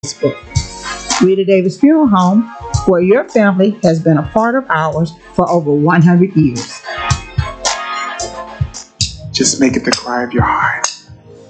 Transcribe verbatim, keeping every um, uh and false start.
Facebook. Rita Davis Funeral Home, where your family has been a part of ours for over one hundred years. Just make it the cry of your heart.